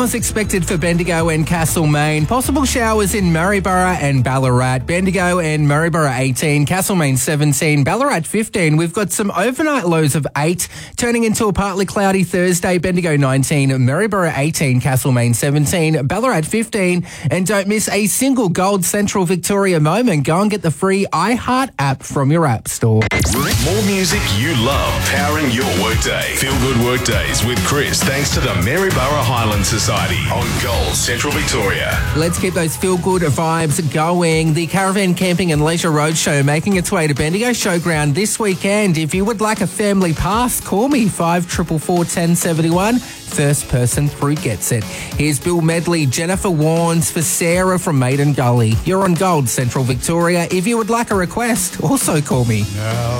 showers expected for Bendigo and Castlemaine. Possible showers in Maryborough and Ballarat. Bendigo and Maryborough 18, Castlemaine 17, Ballarat 15. We've got some overnight lows of 8, turning into a partly cloudy Thursday. Bendigo 19, Maryborough 18, Castlemaine 17, Ballarat 15. And don't miss a single Gold Central Victoria moment. Go and get the free iHeart app from your app store. More music you love, powering your workday. Feel Good Workdays with Chris, thanks to the Maryborough Highland Society on Gold Central Victoria. Let's keep those feel-good vibes going. The Caravan Camping and Leisure Roadshow making its way to Bendigo Showground this weekend. If you would like a family pass, call me 5444 1071. First person through gets it. Here's Bill Medley, Jennifer Warnes for Sarah from Maiden Gully. You're on Gold Central Victoria. If you would like a request, also call me.